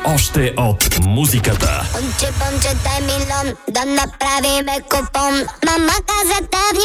още от музиката. Понче, понче, дай милион, да направиме купон. Мама каза, да